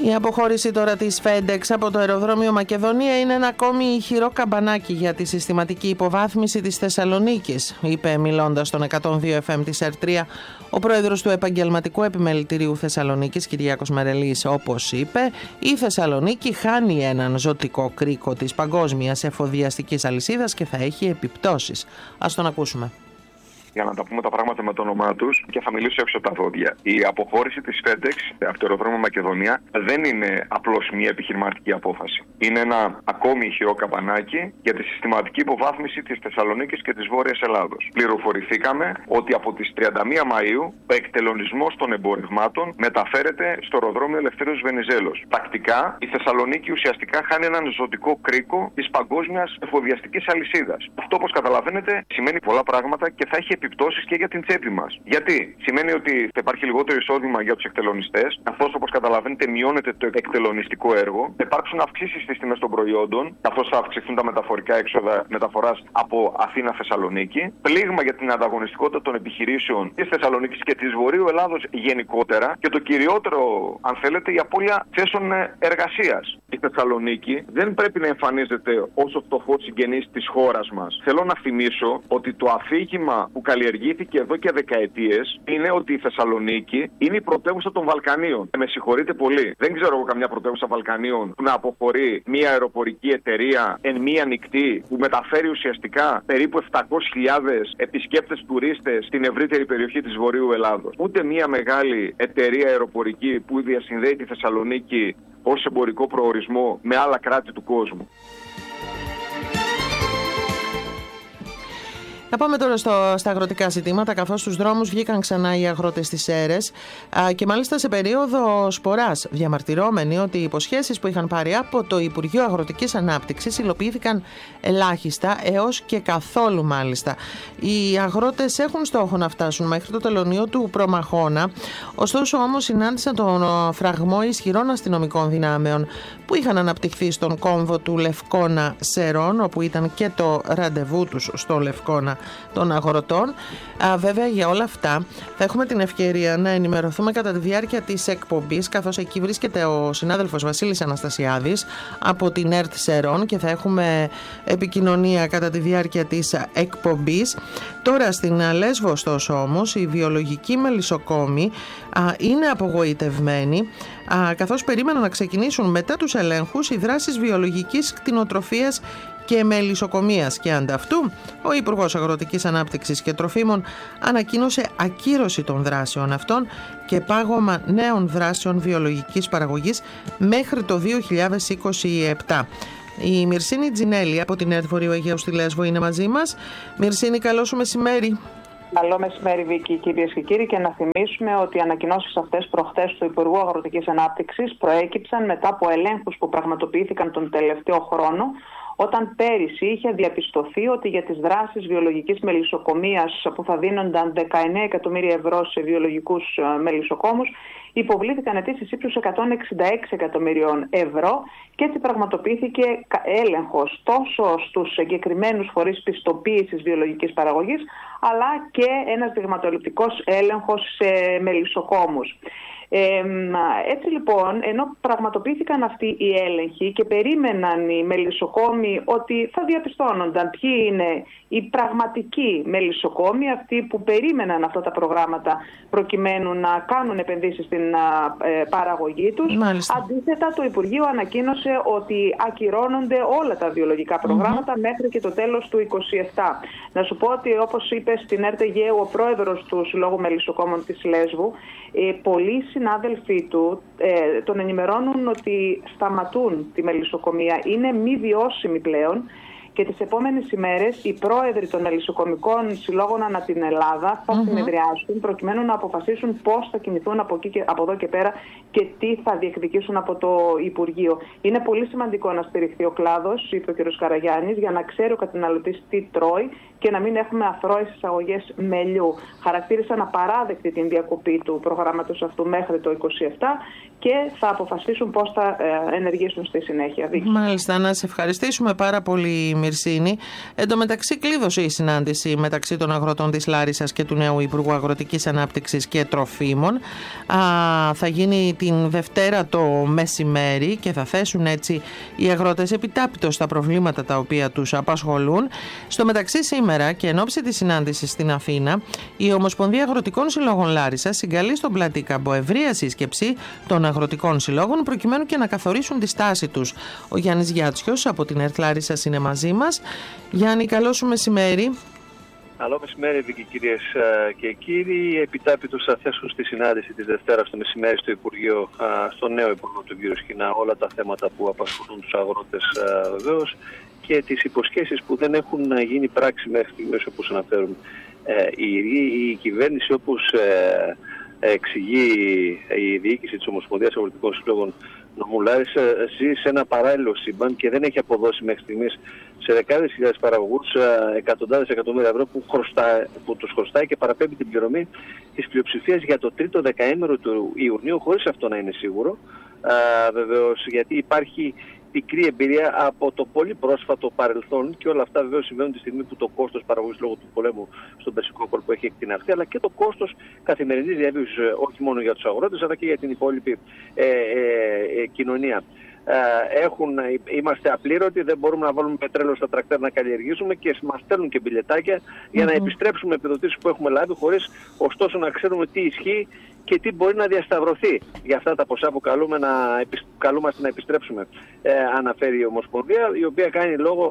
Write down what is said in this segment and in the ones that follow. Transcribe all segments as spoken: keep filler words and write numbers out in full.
Η αποχώρηση τώρα της FedEx από το αεροδρόμιο Μακεδονία είναι ένα ακόμη ηχηρό καμπανάκι για τη συστηματική υποβάθμιση της Θεσσαλονίκης, είπε μιλώντας στον εκατόν δύο εφ εμ της ΕΡΤ τρία ο πρόεδρος του Επαγγελματικού Επιμελητηρίου Θεσσαλονίκης, Κυριάκος Μερελής. Όπως είπε, η Θεσσαλονίκη χάνει έναν ζωτικό κρίκο της παγκόσμιας εφοδιαστικής αλυσίδας και θα έχει επιπτώσεις. Ας τον ακούσουμε. Για να τα πούμε τα πράγματα με το όνομά τους, και θα μιλήσω έξω από τα δόντια. Η αποχώρηση της FedEx από το αεροδρόμιο Μακεδονία δεν είναι απλώς μια επιχειρηματική απόφαση. Είναι ένα ακόμη ηχηρό καμπανάκι για τη συστηματική υποβάθμιση της Θεσσαλονίκης και της Βόρειας Ελλάδος. Πληροφορηθήκαμε ότι από τις τριάντα μία Μαΐου ο εκτελονισμός των εμπορευμάτων μεταφέρεται στο αεροδρόμιο Ελευθέριος Βενιζέλος. Τακτικά η Θεσσαλονίκη ουσιαστικά χάνει έναν ζωτικό κρίκο της παγκόσμιας εφοδιαστικής αλυσίδας. Αυτό, όπως καταλαβαίνετε, σημαίνει πολλά πράγματα και θα έχει επιπτώσεις και για την τσέπη μας. Γιατί? Σημαίνει ότι θα υπάρχει λιγότερο εισόδημα για τους εκτελονιστές, καθώς, όπως καταλαβαίνετε, μειώνεται το εκτελονιστικό έργο. Θα υπάρξουν αυξήσεις στις τιμές των προϊόντων, καθώς θα αυξηθούν τα μεταφορικά έξοδα μεταφοράς από Αθήνα-Θεσσαλονίκη. Πλήγμα για την ανταγωνιστικότητα των επιχειρήσεων της Θεσσαλονίκης και της Βορείου Ελλάδος γενικότερα. Και το κυριότερο, αν θέλετε, η απώλεια θέσεων εργασίας. Η Θεσσαλονίκη δεν πρέπει να εμφανίζεται ως ο φτωχός συγγενής της χώρας μας. Θέλω να θυμίσω ότι το αφήγημα που καλλιεργήθηκε εδώ και δεκαετίες είναι ότι η Θεσσαλονίκη είναι η πρωτεύουσα των Βαλκανίων. Με συγχωρείτε πολύ. Δεν ξέρω εγώ καμιά πρωτεύουσα Βαλκανίων που να αποχωρεί μια αεροπορική εταιρεία εν μία νυχτή που μεταφέρει ουσιαστικά περίπου επτακόσιες χιλιάδες επισκέπτες τουρίστες στην ευρύτερη περιοχή της Βορείου Ελλάδος. Ούτε μια μεγάλη εταιρεία αεροπορική που διασυνδέει τη Θεσσαλονίκη ως εμπορικό προορισμό με άλλα κράτη του κόσμου. Να πάμε τώρα στο, στα αγροτικά ζητήματα, καθώς στους δρόμους βγήκαν ξανά οι αγρότες της Σέρρες α, και μάλιστα σε περίοδο σποράς, διαμαρτυρώμενοι ότι οι υποσχέσεις που είχαν πάρει από το Υπουργείο Αγροτικής Ανάπτυξης υλοποιήθηκαν ελάχιστα έως και καθόλου μάλιστα. Οι αγρότες έχουν στόχο να φτάσουν μέχρι το τελωνείο του Προμαχώνα, ωστόσο όμως συνάντησαν τον φραγμό ισχυρών αστυνομικών δυνάμεων που είχαν αναπτυχθεί στον κόμβο του Λευκώνα Σερών, όπου ήταν και το ραντεβού τους στο Λευκώνα των αγροτών. Α, βέβαια, για όλα αυτά θα έχουμε την ευκαιρία να ενημερωθούμε κατά τη διάρκεια της εκπομπής, καθώς εκεί βρίσκεται ο συνάδελφος Βασίλης Αναστασιάδης από την ΕΡΤ Σερών και θα έχουμε επικοινωνία κατά τη διάρκεια της εκπομπής. Τώρα στην Λέσβο, ωστόσο, όμως, οι βιολογικοί μελισσοκόμοι α, είναι απογοητευμένοι, α, καθώς περίμεναν να ξεκινήσουν μετά τους ελέγχους οι δράσεις βιολογικής κτηνοτροφίας και μελισσοκομείας, και ανταυτού ο Υπουργός Αγροτικής Ανάπτυξης και Τροφίμων ανακοίνωσε ακύρωση των δράσεων αυτών και πάγωμα νέων δράσεων βιολογικής παραγωγής μέχρι το δύο χιλιάδες είκοσι επτά. Η Μυρσίνη Τζινέλη από την ΕΡΤ Βορείου Αιγαίου στη Λέσβο είναι μαζί μας. Μυρσίνη, καλό σου μεσημέρι. Καλό μεσημέρι, Βίκη, κυρίες και κύριοι, και να θυμίσουμε ότι οι ανακοινώσεις αυτές προχθές του Υπουργού Αγροτικής Ανάπτυξης προέκυψαν μετά από ελέγχους που πραγματοποιήθηκαν τον τελευταίο χρόνο, όταν πέρυσι είχε διαπιστωθεί ότι για τις δράσεις βιολογικής μελισσοκομείας που θα δίνονταν δεκαεννέα εκατομμύρια ευρώ σε βιολογικούς μελισσοκόμους, υποβλήθηκαν αιτήσεις ύψους εκατόν εξήντα έξι εκατομμυρίων ευρώ και έτσι πραγματοποιήθηκε έλεγχος τόσο στους συγκεκριμένους φορείς πιστοποίησης βιολογικής παραγωγής, αλλά και ένας δειγματοληπτικός έλεγχος σε μελισσοκόμους. Ε, έτσι λοιπόν, ενώ πραγματοποιήθηκαν αυτοί οι έλεγχοι και περίμεναν οι μελισσοκόμοι ότι θα διαπιστώνονταν ποιοι είναι οι πραγματικοί μελισσοκόμοι, αυτοί που περίμεναν αυτά τα προγράμματα προκειμένου να κάνουν επενδύσεις στην ε, παραγωγή τους, μάλιστα, αντίθετα το Υπουργείο ανακοίνωσε ότι ακυρώνονται όλα τα βιολογικά προγράμματα mm-hmm. μέχρι και το τέλος του είκοσι επτά. Να σου πω ότι, όπως είπε στην ΕΡΤ Αιγαίου ο πρόεδρος του Συλλόγου Μελισσοκόμων της Λέσβου, ε, πολλοί συνάδελφοί του ε, τον ενημερώνουν ότι σταματούν τη μελισσοκομεία, είναι μη βιώσιμη πλέον, και τις επόμενες ημέρες οι πρόεδροι των μελισσοκομικών συλλόγων ανά την Ελλάδα θα mm-hmm. συνεδριάσουν προκειμένου να αποφασίσουν πώς θα κινηθούν από, εκεί και, από εδώ και πέρα και τι θα διεκδικήσουν από το Υπουργείο. Είναι πολύ σημαντικό να στηριχθεί ο κλάδος, είπε ο κ. Καραγιάννης, για να ξέρει ο καταναλωτής τι τρώει και να μην έχουμε αθρώες εισαγωγές μελιού. Χαρακτήρισαν απαράδεκτη την διακοπή του προγράμματος αυτού μέχρι το είκοσι επτά και θα αποφασίσουν πώς θα ενεργήσουν στη συνέχεια. Μάλιστα, να σε ευχαριστήσουμε πάρα πολύ, Μυρσήνη. Εν τω μεταξύ, κλείδωσε η συνάντηση μεταξύ των αγροτών της Λάρισσας και του νέου Υπουργού Αγροτικής Ανάπτυξης και Τροφίμων. Α, θα γίνει την Δευτέρα το μεσημέρι και θα θέσουν έτσι οι αγρότες επιτάπητος στα προβλήματα τα οποία τους απασχολούν. Στο μεταξύ, σήμερα και εν ώψη της συνάντησης στην Αθήνα, η Ομοσπονδία Αγροτικών Συλλόγων Λάρισσας συγκαλεί στον Πλατήκαμπο ευρεία σύσκεψη των αγροτικών συλλόγων προκειμένου και να καθορίσουν τη στάση τους. Ο Γιάννης Γιάτσιος από την ΕΡΤ Λάρισσας είναι μαζί μας. Γιάννη, καλό σου μεσημέρι. Καλό μεσημέρι, Βίκη, κυρίες και κύριοι. Επιτάπητος θα θέσουν στη συνάντηση της Δευτέρας το μεσημέρι στο Υπουργείο, στο νέο Υπουργό του κ. Σχοινά, όλα τα θέματα που απασχολούν τους αγρότες βεβαίως και τις υποσχέσεις που δεν έχουν γίνει πράξη μέχρι στιγμής, όπως αναφέρουν. Η, η κυβέρνηση, όπως εξηγεί η διοίκηση της Ομοσπονδίας Αγροτικών Συλλόγων νομού Λάρισα, ζει σε ένα παράλληλο σύμπαν και δεν έχει αποδώσει μέχρι στιγμής σε δεκάδες χιλιάδες παραγωγούς εκατοντάδες εκατομμύρια ευρώ που, χρωστά, που τους χρωστάει και παραπέμπει την πληρωμή της πλειοψηφίας για το τρίτο δεκαήμερο του Ιουνίου, χωρίς αυτό να είναι σίγουρο. Α, βεβαίως, γιατί υπάρχει πικρή εμπειρία από το πολύ πρόσφατο παρελθόν και όλα αυτά βεβαίως συμβαίνουν τη στιγμή που το κόστος παραγωγής λόγω του πολέμου στον Περσικό κόλπο έχει εκτιναχθεί, αλλά και το κόστος καθημερινής διαβίωσης, όχι μόνο για τους αγρότες αλλά και για την υπόλοιπη ε, ε, ε, κοινωνία. Έχουν, είμαστε απλήρωτοι, δεν μπορούμε να βάλουμε πετρέλαιο στα τρακτέρ να καλλιεργήσουμε και μας στέλνουν και μπιλετάκια για mm-hmm. να επιστρέψουμε επιδοτήσεις που έχουμε λάβει, χωρίς ωστόσο να ξέρουμε τι ισχύει και τι μπορεί να διασταυρωθεί για αυτά τα ποσά που καλούμε να, καλούμαστε να επιστρέψουμε, ε, αναφέρει η Ομοσπονδία, η οποία κάνει λόγο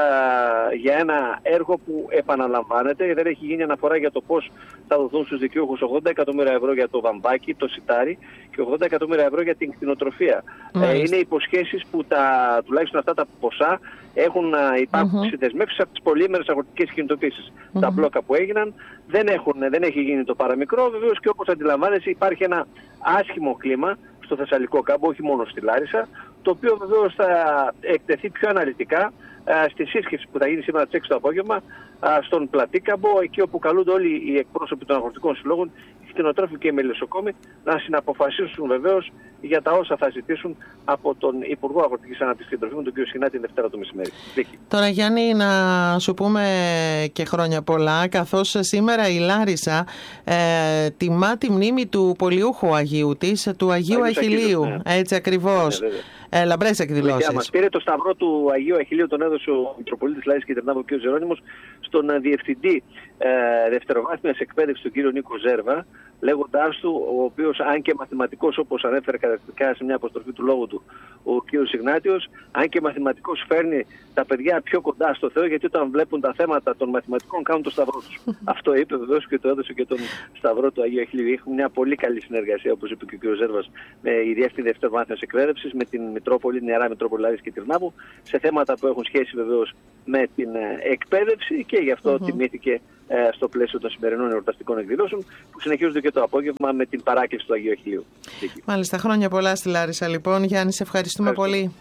ε, για ένα έργο που επαναλαμβάνεται. Δεν έχει γίνει αναφορά για το πώς θα δοθούν στους δικαιούχους ογδόντα εκατομμύρια ευρώ για το βαμβάκι, το σιτάρι και ογδόντα εκατομμύρια ευρώ για την κτηνοτροφία. Ε, είναι υποσχέσεις που τα, τουλάχιστον αυτά τα ποσά έχουν υπάρχουν mm-hmm. δεσμεύσεις από τις πολύμερες αγροτικές κινητοποίησεις. Mm-hmm. Τα μπλόκα που έγιναν δεν, έχουν, δεν έχει γίνει το παραμικρό. Βεβαίως και όπως αντιλαμβάνεσαι υπάρχει ένα άσχημο κλίμα στο Θεσσαλικό κάμπο, όχι μόνο στη Λάρισα, το οποίο βεβαίως θα εκτεθεί πιο αναλυτικά α, στη σύσκεψη που θα γίνει σήμερα τις έξι το απόγευμα α, στον Πλατήκαμπο, εκεί όπου καλούνται όλοι οι εκπρόσωποι των αγροτικών συλλόγων, οι κτηνοτρόφοι και οι μελισσοκόμοι, να συναποφασίσουν βεβαίως για τα όσα θα ζητήσουν από τον Υπουργό Αγροτικής Ανάπτυξης και Τροφίμων, τον κ. Σχοινά, την Δευτέρα το μεσημέρι. Τώρα, Γιάννη, να σου πούμε και χρόνια πολλά, καθώς σήμερα η Λάρισα ε, τιμά τη μνήμη του πολιούχου Αγίου της, του Αγίου Αχιλλείου. Ναι. Έτσι ακριβώς. Ναι, Ε, λαμπρές εκδηλώσεις. Μας πήρε το σταυρό του Αγίου Αχιλλείου, τον έδωσε ο Μητροπολίτης Λάρισας και Τρινάβου, ο κ. Ζερόνιμος, στον Διευθυντή ε, Δευτεροβάθμιας Εκπαίδευσης, τον κ. Νίκο Ζέρβα, λέγοντάς του, ο οποίος, αν και μαθηματικός, όπως ανέφερε καταρκτικά σε μια αποστροφή του λόγου του ο κ. Ιγνάτιος, αν και μαθηματικός φέρνει τα παιδιά πιο κοντά στο Θεό, γιατί όταν βλέπουν τα θέματα των μαθηματικών κάνουν το σταυρό τους. Αυτό είπε βεβαίως και το έδωσε και τον σταυρό του Αγίου Αχιλλείου. Έχουν μια πολύ καλή συνεργασία, όπως είπε και ο κ. Ζέρβας, με η Διεύθυνση Δευτεροβάθμιας Εκπαίδευσης, με την Μητρόπολη, Νεαρά Μητρόπολη Λάρισας και Τρινάβου, σε θέματα που έχουν σχέση βεβαίως με την εκπαίδευση και γι' αυτό mm-hmm. τιμήθηκε ε, στο πλαίσιο των σημερινών εορταστικών εκδηλώσεων που συνεχίζονται και το απόγευμα με την παράκληση του Αγίου Αχιλλείου. Μάλιστα, χρόνια πολλά στη Λάρισα λοιπόν. Γιάννη, σε ευχαριστούμε Ευχαριστώ. πολύ.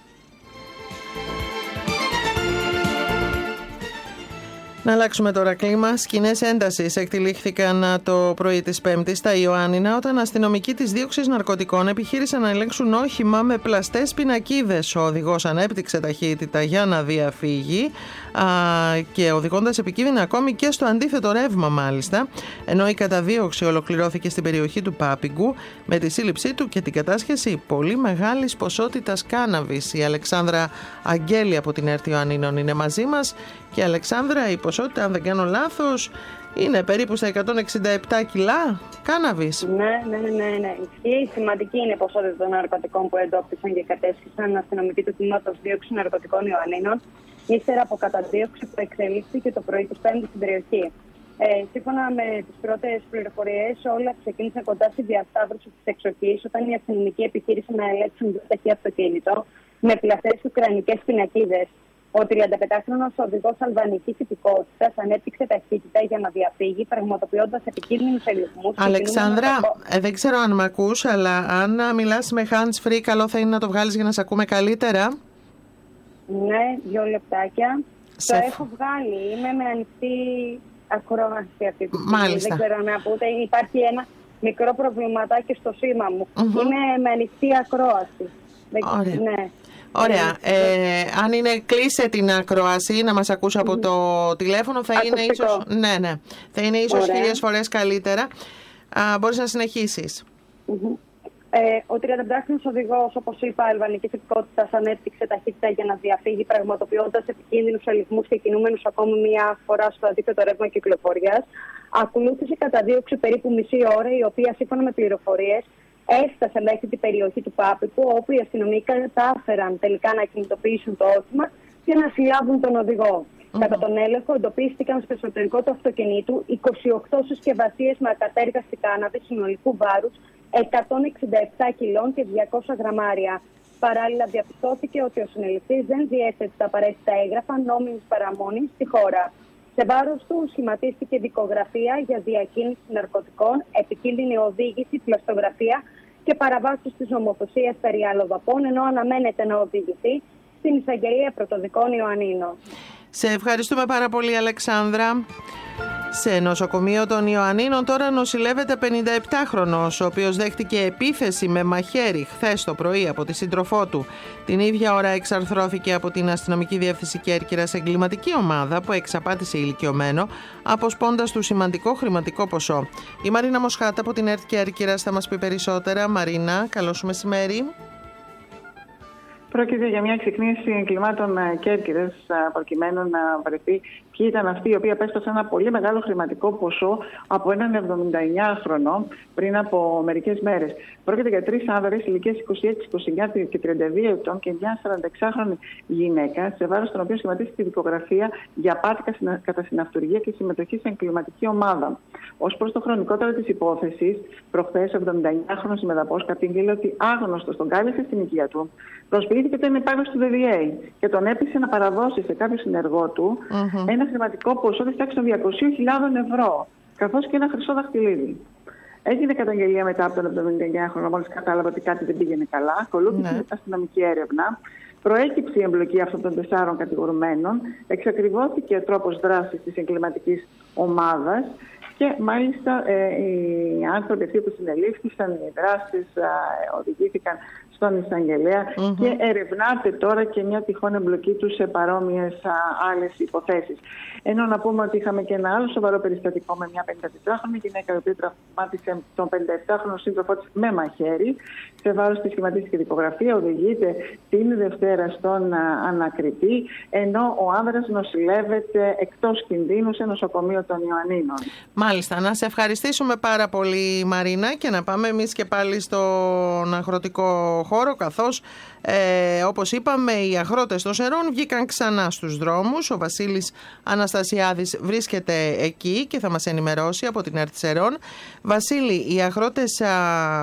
Να αλλάξουμε τώρα κλίμα. Σκηνές έντασης εκτυλίχθηκαν το πρωί της Πέμπτης στα Ιωάννινα όταν αστυνομικοί της δίωξης ναρκωτικών επιχείρησαν να ελέγξουν όχημα με πλαστές πινακίδες. Ο οδηγός ανέπτυξε ταχύτητα για να διαφύγει α, και οδηγώντας επικίνδυνα ακόμη και στο αντίθετο ρεύμα μάλιστα, ενώ η καταδίωξη ολοκληρώθηκε στην περιοχή του Πάπιγκου με τη σύλληψή του και την κατάσχεση πολύ μεγάλης ποσότητας κάναβης. Η Αλεξάνδρα Αγγέλη από την ΕΡΤ Ιωαννίνων είναι μαζί μας. Και Αλεξάνδρα, η ποσότητα, αν δεν κάνω λάθος, είναι περίπου στα εκατόν εξήντα επτά κιλά κάναβης. Ναι, ναι, ναι, ναι. Ισχύει. Σημαντική είναι η ποσότητα των ναρκωτικών που εντόπισαν και κατέσχισαν αστυνομικοί του τμήματος δίωξη ναρκωτικών Ιωαννίνων, ύστερα από καταδίωξη που εξελίχθηκε το πρωί της Πέμπτης στην περιοχή. Ε, σύμφωνα με τις πρώτες πληροφορίες, όλα ξεκίνησαν κοντά στη διασταύρωση της εξοχής, όταν οι αστυνομικοί επιχείρησαν να ελέγξουν το ταχύ αυτοκίνητο με πλαστές ουκρανικές πινακίδες. Ο τριανταπεντάχρονος οδηγός αλβανικής υπηκότητας ανέπτυξε ταχύτητα για να διαφύγει, πραγματοποιώντας επικίνδυνους ελιγμούς. Αλεξάνδρα, ε, δεν ξέρω αν με ακούς, αλλά αν μιλάς με hands free, καλό θα είναι να το βγάλεις για να σε ακούμε καλύτερα. Ναι, δύο λεπτάκια. Σε... Το έχω βγάλει. Είμαι με ανοιχτή ακρόαση αυτή τη στιγμή. Μάλιστα. Δεν ξέρω να πούτε. Υπάρχει ένα μικρό προβληματάκι στο σήμα μου. Mm-hmm. Είμαι με ανοιχτή ακρόαση. Ωραία. Ναι. Ωραία. Ε, αν είναι, κλείσε την ακρόαση να μας ακούσει από το τηλέφωνο. Θα είναι ίσως, ναι, ναι. Θα είναι ίσως χίλιες φορές καλύτερα. Α, μπορείς να συνεχίσεις. Mm-hmm. Ε, ο τριανταπεντάχρονος οδηγός, όπως είπα, αλβανικής υπηκότητας, ανέπτυξε ταχύτητα για να διαφύγει, πραγματοποιώντας επικίνδυνους ελιγμούς και κινούμενους ακόμη μία φορά στο αντίθετο ρεύμα κυκλοφορίας. Ακολούθησε καταδίωξη περίπου μισή ώρα, η οποία, σύμφωνα με πληροφορίες, έφτασε μέχρι την περιοχή του Πάπικου, όπου οι αστυνομικοί κατάφεραν τελικά να κινητοποιήσουν το όχημα και να συλλάβουν τον οδηγό. Mm-hmm. Κατά τον έλεγχο, εντοπίστηκαν στο εσωτερικό του αυτοκινήτου είκοσι οκτώ συσκευασίες με ακατέργαστη κάναβη συνολικού βάρους εκατόν εξήντα επτά κιλών και διακόσια γραμμάρια. Παράλληλα, διαπιστώθηκε ότι ο συνεληφθής δεν διέθετε τα απαραίτητα έγγραφα νόμιμης παραμονής στη χώρα. Σε βάρος του σχηματίστηκε δικογραφία για διακίνηση ναρκωτικών, επικίνδυνη οδήγηση, πλαστογραφία και παραβάσεις της νομοθεσίας περί αλλοδαπών, ενώ αναμένεται να οδηγηθεί στην εισαγγελία πρωτοδικών Ιωαννίνων. Σε ευχαριστούμε πάρα πολύ, Αλεξάνδρα. Σε νοσοκομείο των Ιωαννίνων τώρα νοσηλεύεται πενηνταεπτάχρονος, ο οποίος δέχτηκε επίθεση με μαχαίρι χθες το πρωί από τη σύντροφό του. Την ίδια ώρα εξαρθρώθηκε από την αστυνομική διεύθυνση Κέρκυρας εγκληματική ομάδα που εξαπάτησε ηλικιωμένο, αποσπώντας του σημαντικό χρηματικό ποσό. Η Μαρίνα Μοσχάτα από την ΕΡΤ Κέρκυρας θα μας πει περισσότερα. Μαρίνα, καλό σου μεσημέρι. Πρόκειται για μια εξυκνίαση εγκλημάτων Κέρκυρας, προκειμένου να βρεθεί ποιοι ήταν αυτοί οι οποίοι απέσπασαν ένα πολύ μεγάλο χρηματικό ποσό από έναν εβδομηνταεννιάχρονο πριν από μερικές μέρες. Πρόκειται για τρεις άνδρες ηλικίας είκοσι έξι, είκοσι εννιά και τριάντα δύο ετών και μια σαρανταεξάχρονη γυναίκα, σε βάρος των οποίων σχηματίστηκε δικογραφία για απάτη κατά συναυτουργία και συμμετοχή σε εγκληματική ομάδα. Ως προς το χρονικότερο της υπόθεσης, προχθές ο εβδομηνταεννιάχρονος συμμεταπός κατήγγειλε ότι άγνωστος τον κάλεσε στην οικία του. Προσποιήθηκε ότι είναι υπάλληλος του ντι ντι έι και τον έπεισε να παραδώσει σε κάποιο συνεργό του mm-hmm. ένα χρηματικό ποσό της τάξης των διακοσίων χιλιάδων ευρώ, καθώς και ένα χρυσό δαχτυλίδι. Έγινε καταγγελία μετά από τον εβδομηνταεννιάχρονο, μόλις κατάλαβε ότι κάτι δεν πήγαινε καλά. Ακολούθησε mm-hmm. αστυνομική έρευνα. Προέκυψε η εμπλοκή αυτών των τεσσάρων κατηγορουμένων. Εξακριβώθηκε ο τρόπος δράσης της εγκληματικής ομάδας. Και μάλιστα ε, οι άνθρωποι αυτοί που συνελήφθησαν, οι δράσεις ε, οδηγήθηκαν στον εισαγγελέα mm-hmm. και ερευνάται τώρα και μια τυχόν εμπλοκή του σε παρόμοιες άλλες υποθέσεις. Ενώ να πούμε ότι είχαμε και ένα άλλο σοβαρό περιστατικό με μια πενηντατετράχρονη γυναίκα, η οποία τραυμάτισε τον πενηνταεπτάχρονο σύντροφό της με μαχαίρι. Σε βάρος της σχηματίστηκε δικογραφία, οδηγείται την Δευτέρα στον α, ανακριτή, ενώ ο άνδρας νοσηλεύεται εκτός κινδύνου σε νοσοκομείο των Ιωαννίνων. Μάλιστα, να σε ευχαριστήσουμε πάρα πολύ, Μαρίνα, και να πάμε εμείς και πάλι στον αγροτικό χώρο, καθώς ε, όπως είπαμε, οι αγρότες των Σερών βγήκαν ξανά στους δρόμους. Ο Βασίλης Αναστασιάδης βρίσκεται εκεί και θα μας ενημερώσει από την ΕΡΤ Σερών. Βασίλη, οι αγρότες α,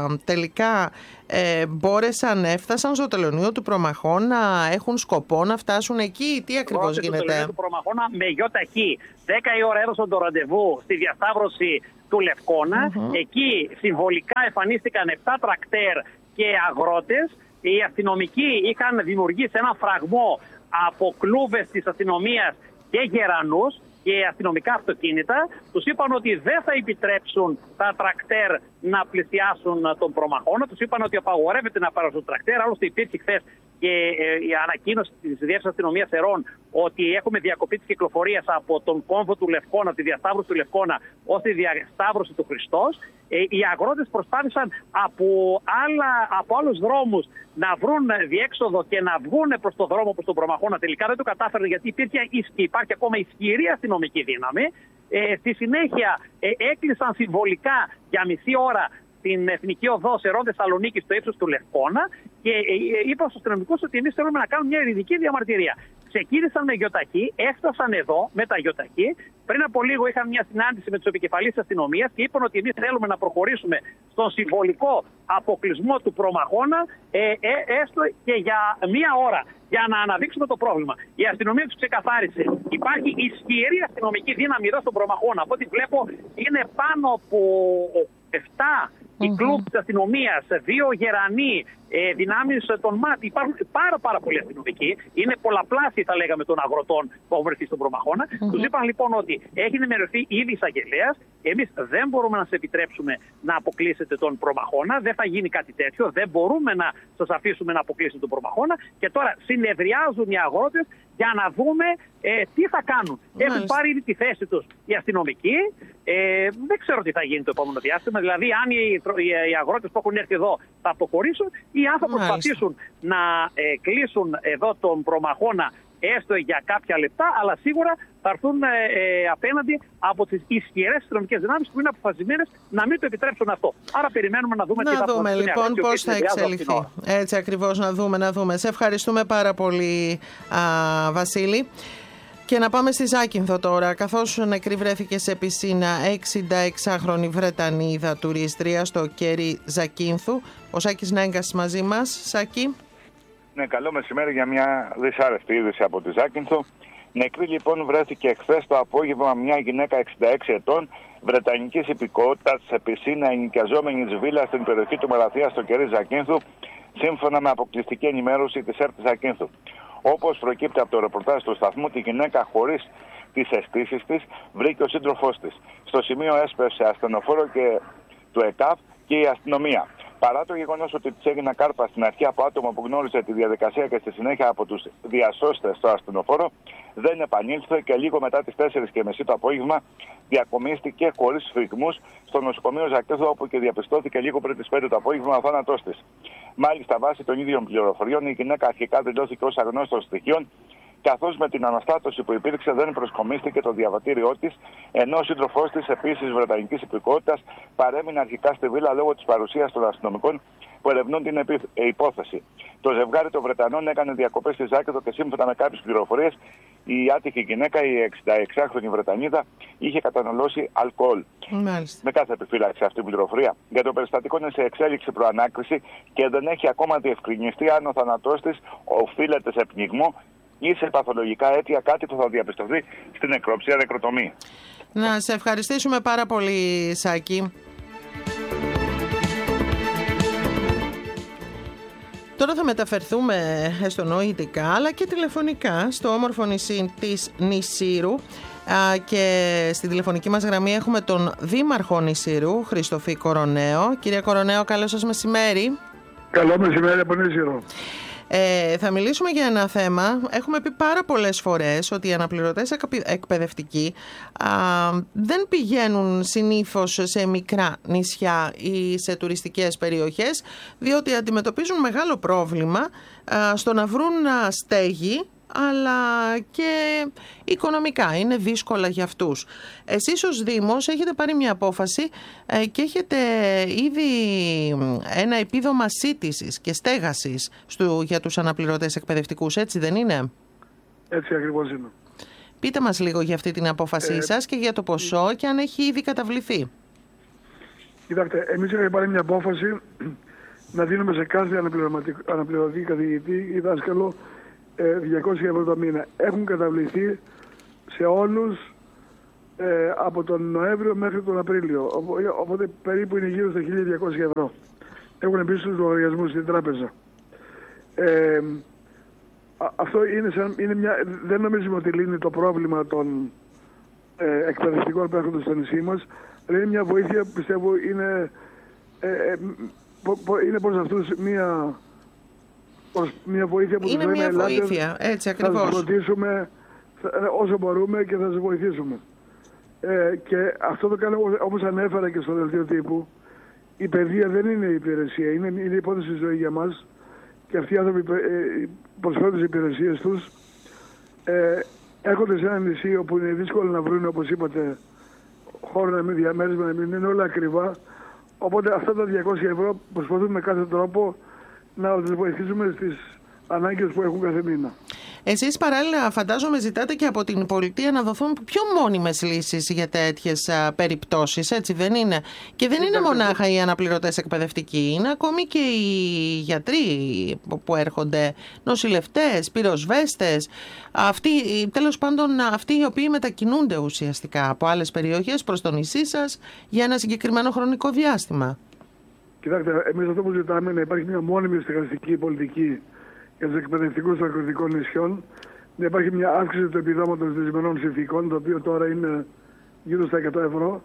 τελικά ε, μπόρεσαν, έφτασαν στο τελωνείο του Προμαχώνα, έχουν σκοπό να φτάσουν εκεί, τι ακριβώς γίνεται? Στο τελωνείο του Προμαχώνα με γιοταχή. δέκα η ώρα έδωσαν το ραντεβού στη διασταύρωση του Λευκώνα. Mm-hmm. Εκεί συμβολικά εμφανίστηκαν επτά τρακτέρ και αγρότες. Οι αστυνομικοί είχαν δημιουργήσει ένα φραγμό από κλούβες της αστυνομίας και γερανούς και αστυνομικά αυτοκίνητα. Τους είπαν ότι δεν θα επιτρέψουν τα τρακτέρ να πλησιάσουν τον Προμαχώνα. Τους είπαν ότι απαγορεύεται να πάρουν το τρακτέρ. Άλλωστε υπήρχε χθες και η ανακοίνωση της Διεύθυνσης Αστυνομίας Σερών ότι έχουμε διακοπή της κυκλοφορίας από τον κόμβο του Λευκώνα, τη διασταύρωση του Λευκώνα, ως τη διασταύρωση του Χριστός. Οι αγρότες προσπάθησαν από, άλλα, από άλλους δρόμους να βρουν διέξοδο και να βγουν προς το δρόμο προς τον Προμαχώνα. Τελικά δεν το κατάφεραν, γιατί υπήρχε, υπάρχει ακόμα ισχυρή αστυνομική δύναμη. Ε, στη συνέχεια ε, έκλεισαν συμβολικά για μισή ώρα την Εθνική Οδό Σερών Θεσσαλονίκη στο ύψος του Λευκώνα και ε, ε, είπαν στους αστυνομικούς ότι εμείς θέλουμε να κάνουμε μια ειρηνική διαμαρτυρία. Ξεκίνησαν με γιοταχή, έφτασαν εδώ με τα γιοταχή. Πριν από λίγο είχαν μια συνάντηση με τους επικεφαλείς της αστυνομίας και είπαν ότι εμείς θέλουμε να προχωρήσουμε στον συμβολικό αποκλεισμό του Προμαχώνα, ε, ε, έστω και για μία ώρα, για να αναδείξουμε το πρόβλημα. Η αστυνομία τους ξεκαθάρισε. Υπάρχει ισχυρή αστυνομική δύναμη εδώ στον Προμαχώνα. Από ό,τι βλέπω είναι πάνω από επτά οι Mm-hmm. κλουμπ της αστυνομίας, δύο γερανοί, ε, δυνάμεις των ΜΑΤ. Υπάρχουν πάρα, πάρα πολλοί αστυνομικοί. Είναι πολλαπλάσιοι, θα λέγαμε, των αγροτών που έχουν βρεθεί στον προμαχώνα. Mm-hmm. Τους είπαν λοιπόν ότι έχει ενημερωθεί ήδη εισαγγελέας. Εμείς δεν μπορούμε να σας επιτρέψουμε να αποκλείσετε τον προμαχώνα. Δεν θα γίνει κάτι τέτοιο. Δεν μπορούμε να σας αφήσουμε να αποκλείσετε τον προμαχώνα. Και τώρα συνεδριάζουν οι αγρότες για να δούμε ε, τι θα κάνουν. Μάλιστα. Έχουν πάρει ήδη τη θέση τους οι αστυνομικοί. Ε, δεν ξέρω τι θα γίνει το επόμενο διάστημα. Δηλαδή, αν οι, οι, οι αγρότες που έχουν έρθει εδώ θα αποχωρήσουν ή αν θα προσπαθήσουν να ε, κλείσουν εδώ τον προμαχώνα έστω για κάποια λεπτά, αλλά σίγουρα θα έρθουν ε, ε, απέναντι από τις ισχυρές αστυνομικές δυνάμεις που είναι αποφασισμένες να μην το επιτρέψουν αυτό. Άρα περιμένουμε να δούμε να τι θα δούμε λοιπόν πώς θα εξελιχθεί. Έτσι ακριβώς, να δούμε, να δούμε. Σε ευχαριστούμε πάρα πολύ, α, Βασίλη. Και να πάμε στη Ζάκυνθο τώρα, καθώς νεκρή βρέθηκε σε πισίνα εξήντα-εξάχρονη Βρετανίδα τουρίστρια στο κέρι Ζακίνθου. Ο Σάκης Νέγκας μαζί μας. Σάκη. Ναι, καλό μεσημέρι για μια δυσάρεστη είδηση από τη Ζάκυνθο. Νεκρή λοιπόν βρέθηκε χθες το απόγευμα μια γυναίκα εξήντα έξι ετών, βρετανικής υπηκότητας, σε πισίνα ενοικιαζόμενης βίλα στην περιοχή του Μαραθία στο κέρι Ζακίνθου, σύμφωνα με αποκλειστική ενημέρωση της ΕΡΤ Ζακίνθου. Όπως προκύπτει από το ρεπορτάζ του σταθμού, τη γυναίκα χωρίς τις αισθήσεις της βρήκε ο σύντροφός της. Στο σημείο έσπευσε ασθενοφόρο και του ΕΚΑΒ και η αστυνομία. Παρά το γεγονός ότι της έγινε κάρπα στην αρχή από άτομο που γνώριζε τη διαδικασία και στη συνέχεια από τους διασώστες στο ασθενοφόρο, δεν επανήλθε και λίγο μετά τις τέσσερις και μισή το απόγευμα διακομίστηκε χωρίς φυγμούς στο νοσοκομείο Ζακίνθου, όπου και διαπιστώθηκε λίγο πριν τις πέντε το απόγευμα ο θάνατός της. Μάλιστα, βάσει των ίδιων πληροφοριών, η γυναίκα αρχικά δηλώθηκε ως αγνώστος στοιχείων, καθώς με την αναστάτωση που υπήρξε δεν προσκομίστηκε το διαβατήριό της, ενώ ο σύντροφός της, επίσης βρετανικής υπηκότητας, παρέμεινε αρχικά στη βίλα λόγω της παρουσίας των αστυνομικών που ερευνούν την υπόθεση. Το ζευγάρι των Βρετανών έκανε διακοπές στη Ζάκυνθο και σύμφωνα με κάποιες πληροφορίες, η άτυχη γυναίκα, η εξήντα-εξάχρονη Βρετανίδα, είχε καταναλώσει αλκοόλ. Μάλιστα. Με κάθε επιφύλαξη αυτή η πληροφορία. Για το περιστατικό είναι σε εξέλιξη προανάκριση και δεν έχει ακόμα διευκρινιστεί αν ο θάνατός της οφείλεται σε πνιγμό ή σε παθολογικά αίτια, κάτι που θα διαπιστωθεί στην νεκροψία νεκροτομή. Να σε ευχαριστήσουμε πάρα πολύ, Σάκη. Τώρα θα μεταφερθούμε εστονοητικά αλλά και τηλεφωνικά στο όμορφο νησί της Νησίρου και στη τηλεφωνική μας γραμμή έχουμε τον Δήμαρχο Νησίρου, Χριστοφή Κοροναίο. Κύριε Κοροναίο, καλό σας μεσημέρι. Καλό μεσημέρι από Νησίρο. Ε, θα μιλήσουμε για ένα θέμα. Έχουμε πει πάρα πολλές φορές ότι οι αναπληρωτές εκπαιδευτικοί α, δεν πηγαίνουν συνήθως σε μικρά νησιά ή σε τουριστικές περιοχές, διότι αντιμετωπίζουν μεγάλο πρόβλημα α, στο να βρουν α, στέγη, αλλά και οικονομικά είναι δύσκολα για αυτούς. Εσείς ως Δήμος έχετε πάρει μια απόφαση ε, και έχετε ήδη ένα επίδομα σύτησης και στέγασης στο, για τους αναπληρωτές εκπαιδευτικούς, έτσι δεν είναι? Έτσι ακριβώς είναι. Πείτε μας λίγο για αυτή την απόφασή ε, σας και για το ποσό και αν έχει ήδη καταβληθεί. Κοιτάξτε, εμείς έχουμε πάρει μια απόφαση να δίνουμε σε κάθε αναπληρωτή καθηγητή ή δάσκαλο διακόσια ευρώ το μήνα. Έχουν καταβληθεί σε όλους ε, από τον Νοέμβριο μέχρι τον Απρίλιο. Οπότε περίπου είναι γύρω στα χίλια διακόσια ευρώ. Έχουν μπει στους λογαριασμούς στην τράπεζα. Ε, αυτό είναι, σαν, είναι μια... Δεν νομίζουμε ότι λύνει το πρόβλημα των ε, εκπαιδευτικών που έρχονται στο νησί μας. Αλλά είναι μια βοήθεια που πιστεύω είναι, ε, ε, πο, πο, είναι προς αυτούς μια... μια βοήθεια που είναι τους μια λέμε, βοήθεια, έτσι ακριβώς. Θα σας φροντίσουμε όσο μπορούμε και θα σας βοηθήσουμε. Ε, και αυτό το κάνω όπως ανέφερα και στο δελτίο τύπου. Η παιδεία δεν είναι υπηρεσία, είναι, είναι υπόθεση ζωή για μας και αυτοί οι άνθρωποι ε, προσφέρουν τις υπηρεσίες τους. Ε, έρχονται σε ένα νησί όπου είναι δύσκολο να βρουν, όπως είπατε, χώρο να μην διαμέρισμα, να μην είναι όλα ακριβά. Οπότε αυτά τα διακόσια ευρώ προσπαθούμε με κάθε τρόπο να τους βοηθήσουμε στις ανάγκες που έχουν κάθε μήνα. Εσείς παράλληλα φαντάζομαι ζητάτε και από την πολιτεία να δοθούν πιο μόνιμες λύσεις για τέτοιες α, περιπτώσεις, έτσι δεν είναι? Και δεν είναι μονάχα οι αναπληρωτές εκπαιδευτικοί, είναι ακόμη και οι γιατροί που έρχονται, νοσηλευτές, πυροσβέστες, αυτοί, τέλος πάντων αυτοί οι οποίοι μετακινούνται ουσιαστικά από άλλες περιοχές προς το νησί σας για ένα συγκεκριμένο χρονικό διάστημα. Κοιτάξτε, εμείς αυτό που ζητάμε είναι να υπάρχει μια μόνιμη στεγαστική πολιτική για τους εκπαιδευτικούς των αγροτικών νησιών, να υπάρχει μια αύξηση του επιδόματος δυσμενών συνθηκών, το οποίο τώρα είναι γύρω στα εκατό ευρώ,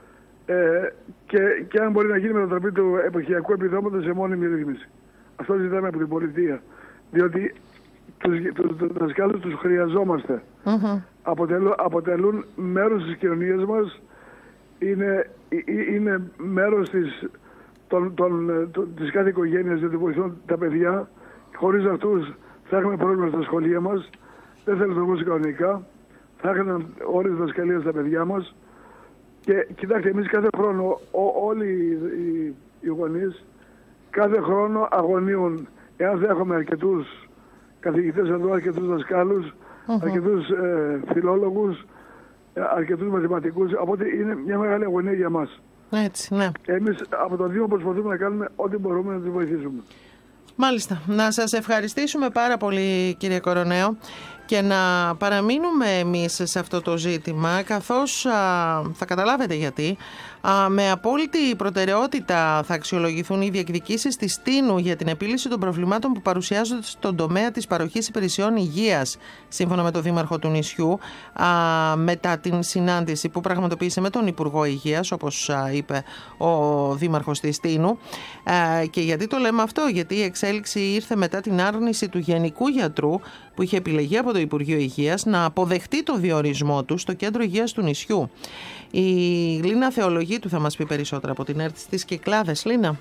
ε, και, και αν μπορεί να γίνει μετατροπή του εποχιακού επιδόματος σε μόνιμη ρύθμιση. Αυτό ζητάμε από την πολιτεία. Διότι τους, τους, τους δασκάλους τους χρειαζόμαστε. Mm-hmm. Αποτελούν, αποτελούν μέρος της κοινωνίας μας, είναι, είναι μέρος της, των, των, των, της κάθε οικογένειας, διότι βοηθούν τα παιδιά. Χωρίς αυτούς θα έχουμε πρόβλημα στα σχολεία μας, δεν θα λειτουργούσε κανονικά, θα είχαν ώρες δασκαλίας στα παιδιά μας. Και κοιτάξτε, εμείς κάθε χρόνο, ό, όλοι οι, οι γονείς, κάθε χρόνο αγωνίουν, εάν θα έχουμε αρκετούς καθηγητές εδώ, αρκετούς δασκάλους, uh-huh. αρκετούς ε, φιλόλογους, αρκετούς μαθηματικούς, οπότε είναι μια μεγάλη αγωνία για μας. Έτσι, ναι. Εμείς από το Δήμο προσπαθούμε να κάνουμε ό,τι μπορούμε να τους βοηθήσουμε. Μάλιστα. Να σας ευχαριστήσουμε πάρα πολύ, κύριε Κοροναίο, και να παραμείνουμε εμείς σε αυτό το ζήτημα, καθώς α, θα καταλάβετε γιατί, α, με απόλυτη προτεραιότητα θα αξιολογηθούν οι διεκδικήσεις της Τίνου για την επίλυση των προβλημάτων που παρουσιάζονται στον τομέα της παροχής υπηρεσιών υγείας, σύμφωνα με τον Δήμαρχο του νησιού, α, μετά την συνάντηση που πραγματοποίησε με τον Υπουργό Υγείας, όπως α, είπε ο Δήμαρχος της Τίνου. Α, και γιατί το λέμε αυτό? Γιατί η εξέλιξη ήρθε μετά την άρνηση του Γενικού Γιατρού, που είχε επιλεγεί από το Υπουργείο Υγείας, να αποδεχτεί το διορισμό του στο Κέντρο Υγείας του νησιού. Η Λίνα Θεολογίτου θα μας πει περισσότερα από την ΕΡΤ στις Κυκλάδες. Λίνα.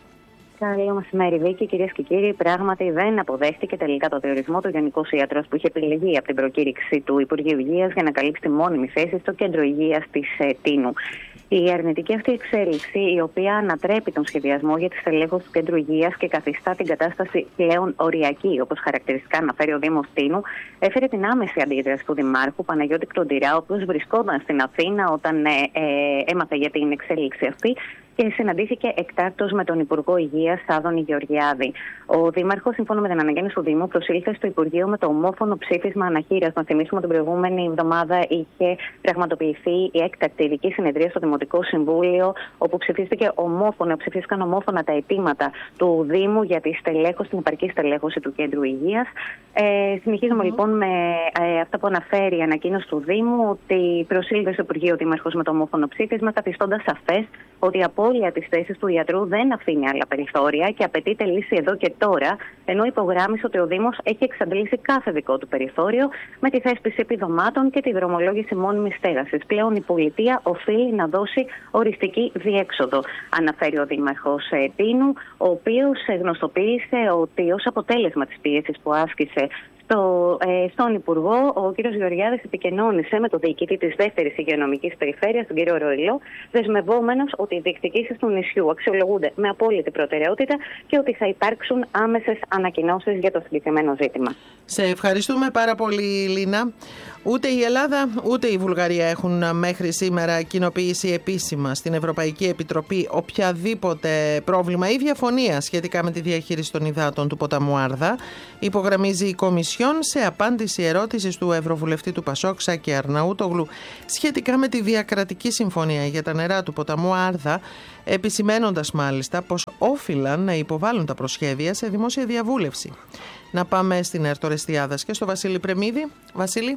Καλό μεσημέρι, Βίκη. Κυρίες και κύριοι, πράγματι δεν αποδέχτηκε τελικά το διορισμό του Γενικού Ιατρός που είχε επιλεγεί από την προκήρυξη του Υπουργείου Υγείας για να καλύψει τη μόνιμη θέση στο Κέντρο Υγείας της ε, Τίνου. Η αρνητική αυτή εξέλιξη, η οποία ανατρέπει τον σχεδιασμό για τη στελέχωση του Κέντρου Υγείας και καθιστά την κατάσταση πλέον οριακή, όπως χαρακτηριστικά αναφέρει ο Δήμος Τίνου, έφερε την άμεση αντίδραση του Δημάρχου Παναγιώτη Κλοντηρά, ο οποίος βρισκόταν στην Αθήνα όταν ε, ε, έμαθε για την εξέλιξη αυτή και συναντήθηκε εκτάκτως με τον Υπουργό Υγείας Άδωνη Γεωργιάδη. Ο Δήμαρχος, σύμφωνα με την αναγέννηση του Δήμου, προσήλθε στο Υπουργείο με το ομόφωνο ψήφισμα αναχείρας. Να θυμίσουμε, την προηγούμενη εβδομάδα είχε πραγματοποιηθεί η έκτακτη ειδική συνεδρία στο Δημοτικό Συμβούλιο, όπου ψηφίστηκε ομόφωνα, ψηφίστηκαν ομόφωνα τα αιτήματα του Δήμου για τη στελέχωση, την επαρκή στελέχωση του Κέντρου Υγείας. Ε, συνεχίζουμε mm-hmm. λοιπόν με ε, αυτά που αναφέρει η ανακοίνωση του Δήμου, ότι προσήλθε στο Υπουργείο ο Δήμαρχος με το ομόφωνο ψήφισμα, καθιστώντας σαφές ότι η απώλεια της θέσης του ιατρού δεν αφήνει άλλα περιθώρια και απαιτείται λύση εδώ και τώρα, ενώ υπογράμμισε ότι ο Δήμος έχει εξαντλήσει κάθε δικό του περιθώριο με τη θέσπιση επιδομάτων και τη δρομολόγηση μόνιμης στέγασης. Πλέον η πολιτεία οφείλει να δώσει οριστική διέξοδο, αναφέρει ο Δήμαρχος Τίνου, ο οποίος γνωστοποίησε ότι ως αποτέλεσμα της πίεσης που άσκησε Στο, ε, στον Υπουργό, ο κ. Γεωργιάδης επικοινώνησε με τον διοικητή της δεύτερης υγειονομικής περιφέρειας, τον κ. Ροηλό, δεσμευόμενος ότι οι διεκδικήσεις του νησιού αξιολογούνται με απόλυτη προτεραιότητα και ότι θα υπάρξουν άμεσες ανακοινώσεις για το συγκεκριμένο ζήτημα. Σε ευχαριστούμε πάρα πολύ, Λίνα. Ούτε η Ελλάδα ούτε η Βουλγαρία έχουν μέχρι σήμερα κοινοποιήσει επίσημα στην Ευρωπαϊκή Επιτροπή οποιαδήποτε πρόβλημα ή διαφωνία σχετικά με τη διαχείριση των υδάτων του ποταμού Άρδα, υπογραμμίζει η Κομισιόν σε απάντηση ερώτησης του Ευρωβουλευτή του Πασόκ Σάκη Αρναούτογλου σχετικά με τη διακρατική συμφωνία για τα νερά του ποταμού Άρδα, επισημένοντας μάλιστα πως όφυλαν να υποβάλουν τα προσχέδια σε δημόσια διαβούλευση. Να πάμε στην ΕΡΤ Ορεστιάδας και στο Βασίλη Πρεμίδη. Βασίλη.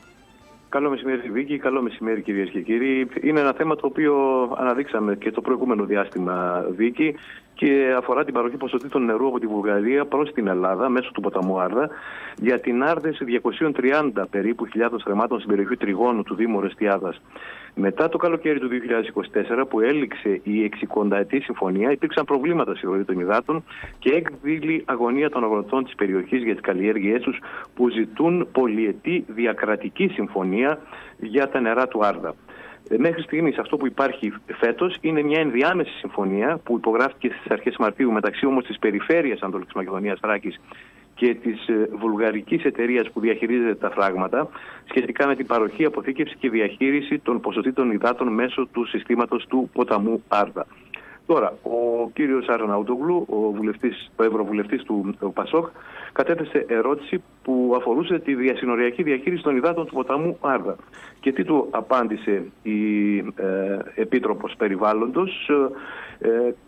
Καλό μεσημέρι, Βίκη. Καλό μεσημέρι, κυρίες και κύριοι. Είναι ένα θέμα το οποίο αναδείξαμε και το προηγούμενο διάστημα, Βίκη, και αφορά την παροχή ποσοτήτων νερού από τη Βουλγαρία προς την Ελλάδα μέσω του ποταμού Άρδα για την άρδευση διακόσιες τριάντα περίπου χιλιάδων στρεμμάτων στην περιοχή Τριγώνου του Δήμου Ορεστιάδας. Μετά το καλοκαίρι του δύο χιλιάδες είκοσι τέσσερα, που έληξε η εξηκονταετή συμφωνία, υπήρξαν προβλήματα στη ροή των υδάτων και έκδηλη αγωνία των αγροτών της περιοχής για τις καλλιέργειές τους, που ζητούν πολυετή διακρατική συμφωνία για τα νερά του Άρδα. Μέχρι στιγμής αυτό που υπάρχει φέτος είναι μια ενδιάμεση συμφωνία που υπογράφηκε στις αρχές Μαρτίου μεταξύ όμως της Περιφέρειας Ανατολικής Μακεδονίας Θράκης και της βουλγαρικής εταιρείας που διαχειρίζεται τα φράγματα σχετικά με την παροχή, αποθήκευση και διαχείριση των ποσοτήτων υδάτων μέσω του συστήματος του ποταμού Άρδα. Τώρα, ο κύριος Αρναούτογλου, ο, βουλευτής, ο ευρωβουλευτής του Πασόκ, κατέθεσε ερώτηση που αφορούσε τη διασυνοριακή διαχείριση των υδάτων του ποταμού Άρδα. Και τι του απάντησε η ε, Επίτροπος Περιβάλλοντος? Ε,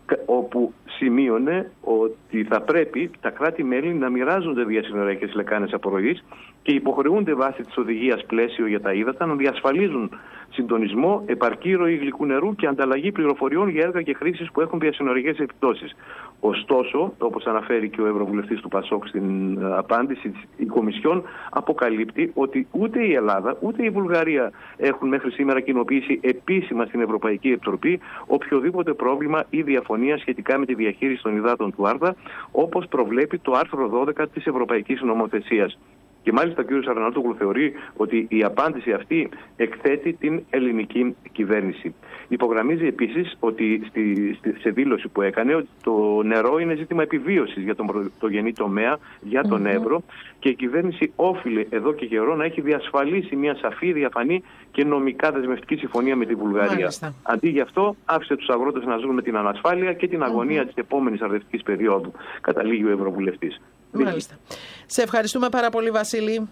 όπου σημείωνε ότι θα πρέπει τα κράτη-μέλη να μοιράζονται διασυνοριακές λεκάνες απορροής και υποχρεούνται βάσει της οδηγίας πλαίσιο για τα ύδατα να διασφαλίζουν συντονισμό, επαρκή ροή γλυκού νερού και ανταλλαγή πληροφοριών για έργα και χρήσεις που έχουν διασυνοριακές επιπτώσεις. Ωστόσο, όπως αναφέρει και ο Ευρωβουλευτής του ΠΑΣΟΚ στην απάντηση, η Κομισιόν αποκαλύπτει ότι ούτε η Ελλάδα ούτε η Βουλγαρία έχουν μέχρι σήμερα κοινοποιήσει επίσημα στην Ευρωπαϊκή Επιτροπή οποιοδήποτε πρόβλημα ή διαφωνία σχετικά με τη διαχείριση των υδάτων του Άρδα, όπως προβλέπει το άρθρο δώδεκα της Ευρωπαϊκής Νομοθεσίας. Και μάλιστα ο κ. Αρναούτογλου θεωρεί ότι η απάντηση αυτή εκθέτει την ελληνική κυβέρνηση. Υπογραμμίζει επίσης ότι στη, στη, σε δήλωση που έκανε ότι το νερό είναι ζήτημα επιβίωσης για τον πρωτογενή τομέα, για τον mm-hmm. Εύρο, και η κυβέρνηση όφιλε εδώ και καιρό να έχει διασφαλίσει μια σαφή, διαφανή και νομικά δεσμευτική συμφωνία με τη Βουλγαρία. Μάλιστα. Αντί γι' αυτό άφησε τους αγρότες να ζουν με την ανασφάλεια και την αγωνία mm-hmm. της επόμενης αρδευτικής περίοδου, καταλήγει ο Ευρωβουλευτής. Μάλιστα. Σε ευχαριστούμε πάρα πολύ, Βασίλη.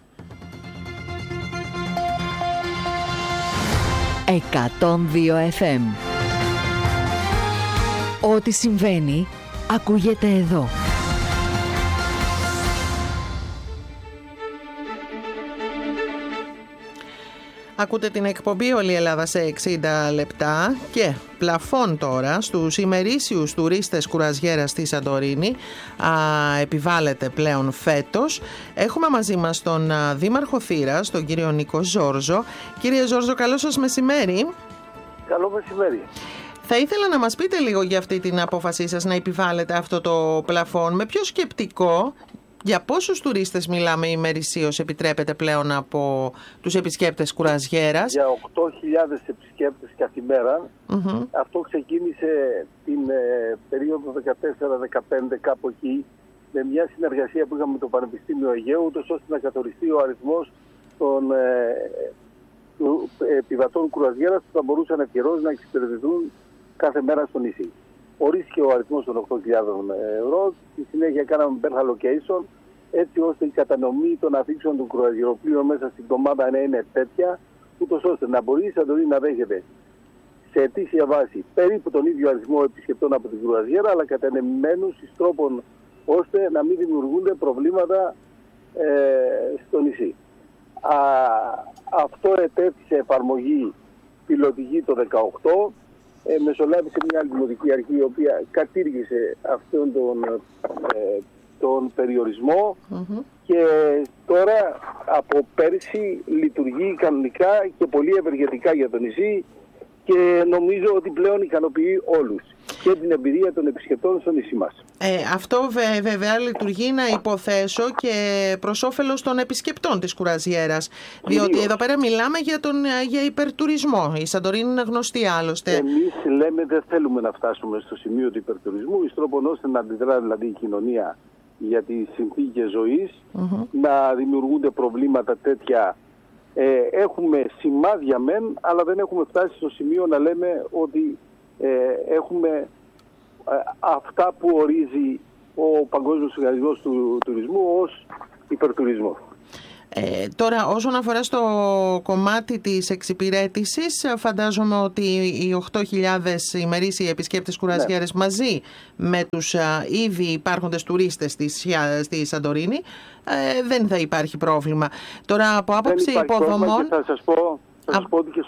εκατόν δύο εφ εμ. Ό,τι συμβαίνει ακούγεται εδώ. Ακούτε την εκπομπή «Όλη η Ελλάδα σε εξήντα λεπτά» και πλαφών τώρα στους ημερήσιους τουρίστες κουραζιέρας στη Σαντορίνη α, επιβάλλεται πλέον φέτος. Έχουμε μαζί μας τον α, Δήμαρχο Θήρας, τον κύριο Νίκο Ζόρζο. Κύριε Ζόρζο, καλό σας μεσημέρι. Καλό μεσημέρι. Θα ήθελα να μας πείτε λίγο για αυτή την απόφασή σας να επιβάλλετε αυτό το πλαφόν. Με ποιο σκεπτικό? Για πόσους τουρίστες μιλάμε ημερησίως επιτρέπεται πλέον από τους επισκέπτες κουραζιέρας? Για οκτώ χιλιάδες επισκέπτες καθημέρα. Mm-hmm. Αυτό ξεκίνησε την ε, περίοδο δεκατέσσερα δεκαπέντε, κάπου εκεί, με μια συνεργασία που είχαμε με το Πανεπιστήμιο Αιγαίου, ούτως ώστε να καθοριστεί ο αριθμός των ε, του, ε, επιβατών κουραζιέρας που θα μπορούσαν ευκαιρώς να εξυπηρετηθούν κάθε μέρα στο νησί. Ορίστηκε ο αριθμός των οκτώ χιλιάδες ευρώ. Στη συνέχεια κάναμε birth allocation, έτσι ώστε η κατανομή των αφήξεων του κουραζιεροπλοίου μέσα στην εβδομάδα να είναι τέτοια, ούτως ώστε να μπορεί η Σαντορίνη να δέχεται σε ετήσια βάση περίπου τον ίδιο αριθμό επισκεπτών από την κουραζιέρα, αλλά κατανεμημένους εις τρόπον ώστε να μην δημιουργούνται προβλήματα ε, στο νησί. Α, αυτό ετέθη σε εφαρμογή πιλωτική το δύο χιλιάδες δεκαοκτώ. Ε, μεσολάβησε μια άλλη δημοτική αρχή η οποία κατήργησε αυτόν τον, ε, τον περιορισμό mm-hmm. και τώρα από πέρσι λειτουργεί κανονικά και πολύ ευεργετικά για το νησί και νομίζω ότι πλέον ικανοποιεί όλους και την εμπειρία των επισκεπτών στο νησί μας. Ε, αυτό βε, βέβαια λειτουργεί, να υποθέσω, και προς όφελος των επισκεπτών της κουραζιέρας. Διότι Κυρίως. εδώ πέρα μιλάμε για, τον, για υπερτουρισμό. Η Σαντορίνη είναι γνωστή άλλωστε. Εμείς λέμε δεν θέλουμε να φτάσουμε στο σημείο του υπερτουρισμού, εις τρόπον ώστε να αντιδρά δηλαδή η κοινωνία για τις συνθήκες ζωής, mm-hmm. να δημιουργούνται προβλήματα τέτοια. Ε, έχουμε σημάδια μεν, αλλά δεν έχουμε φτάσει στο σημείο να λέμε ότι ε, έχουμε ε, αυτά που ορίζει ο Παγκόσμιος Οργανισμός του Τουρισμού ως υπερτουρισμό. Ε, τώρα, όσον αφορά στο κομμάτι της εξυπηρέτησης, φαντάζομαι ότι οι οκτώ χιλιάδες ημερήσιοι επισκέπτες κουραζιέρες ναι. μαζί με τους α, ήδη υπάρχοντες τουρίστες στη, στη Σαντορίνη ε, δεν θα υπάρχει πρόβλημα. Τώρα, από άποψη υποδομών... Θα σας πω, θα σας πω ότι και